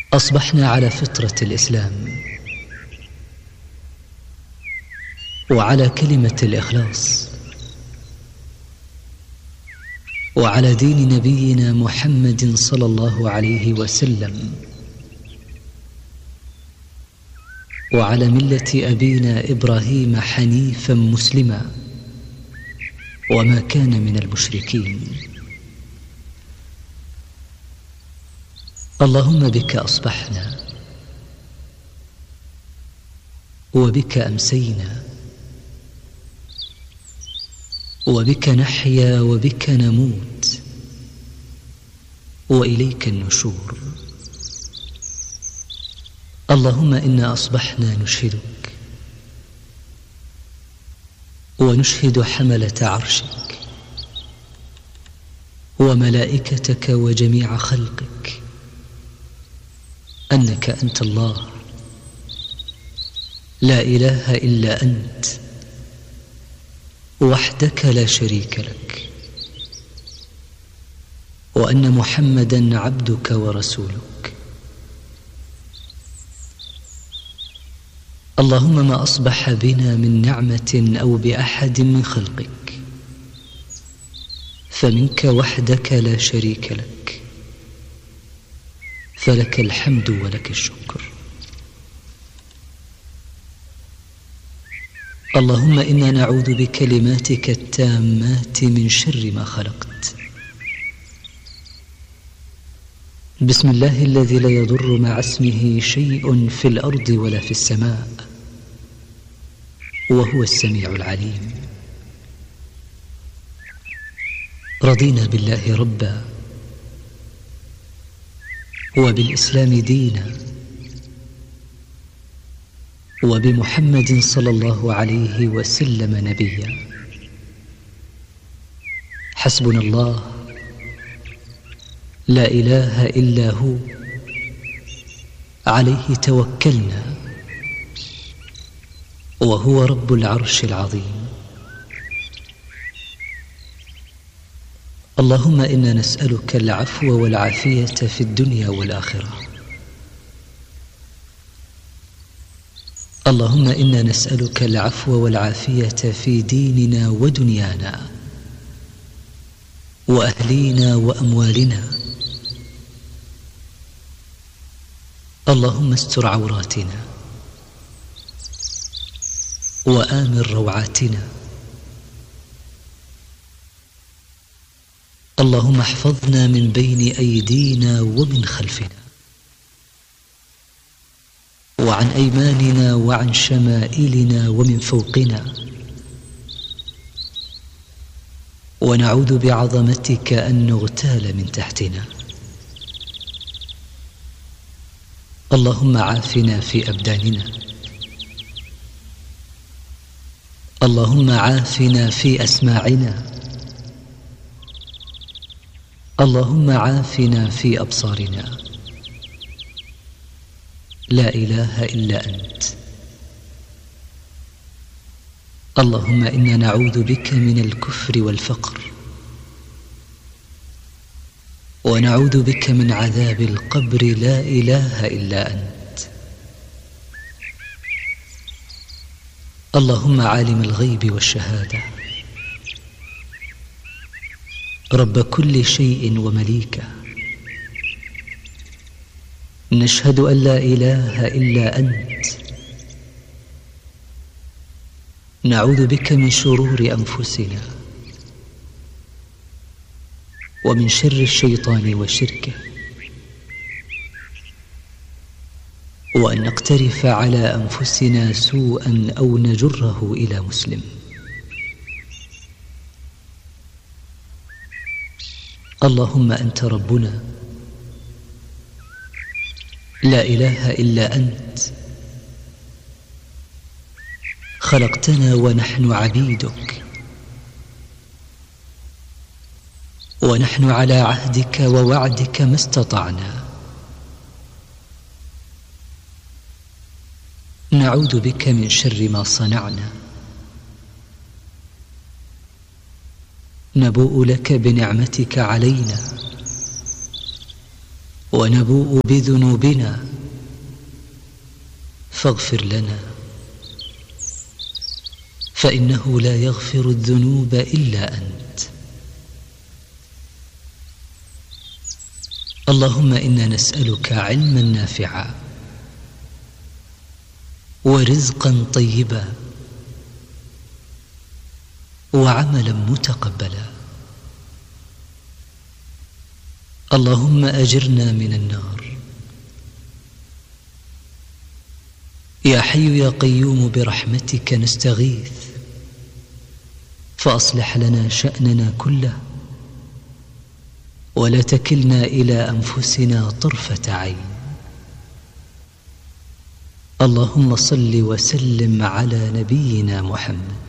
أصبحنا على فطرة الإسلام وعلى كلمة الإخلاص وعلى دين نبينا محمد صلى الله عليه وسلم وعلى ملة أبينا إبراهيم حنيفا مسلما وما كان من المشركين. اللهم بك أصبحنا وبك أمسينا وبك نحيا وبك نموت وإليك النشور. اللهم إنا أصبحنا نشهدك ونشهد حملة عرشك وملائكتك وجميع خلقك أنك أنت الله لا إله إلا أنت وحدك لا شريك لك، وأن محمدا عبدك ورسولك. اللهم ما أصبح بنا من نعمة أو بأحد من خلقك فمنك وحدك لا شريك لك، فلك الحمد ولك الشكر. اللهم إنا نعوذ بكلماتك التامات من شر ما خلقت. بسم الله الذي لا يضر مع اسمه شيء في الأرض ولا في السماء وهو السميع العليم. رضينا بالله ربا وبالإسلام دينا وبمحمد صلى الله عليه وسلم نبيا. حسبنا الله لا إله إلا هو عليه توكلنا وهو رب العرش العظيم. اللهم إنا نسألك العفو والعافية في الدنيا والآخرة. اللهم إنا نسألك العفو والعافية في ديننا ودنيانا وأهلينا وأموالنا. اللهم استر عوراتنا وآمن روعاتنا. اللهم احفظنا من بين أيدينا ومن خلفنا وعن أيماننا وعن شمائلنا ومن فوقنا، ونعوذ بعظمتك أن نغتال من تحتنا. اللهم عافنا في أبداننا. اللهم عافنا في أسماعنا. اللهم عافنا في أبصارنا. لا إله إلا أنت. اللهم إنا نعوذ بك من الكفر والفقر، ونعوذ بك من عذاب القبر. لا إله إلا أنت. اللهم عالم الغيب والشهادة، رب كل شيء ومليكه، نشهد أن لا إله إلا أنت. نعوذ بك من شرور أنفسنا ومن شر الشيطان وشركه، وأن نقترف على أنفسنا سوءا أو نجره إلى مسلم. اللهم أنت ربنا لا إله إلا أنت. خلقتنا ونحن عبيدك، ونحن على عهدك ووعدك ما استطعنا. نعوذ بك من شر ما صنعنا. نبوء لك بنعمتك علينا ونبوء بذنوبنا فاغفر لنا، فإنه لا يغفر الذنوب إلا أنت. اللهم إنا نسألك علما نافعا ورزقا طيبا وعملا متقبلا. اللهم أجرنا من النار. يا حي يا قيوم برحمتك نستغيث، فأصلح لنا شأننا كله، ولا تكلنا إلى أنفسنا طرفة عين. اللهم صل وسلم على نبينا محمد.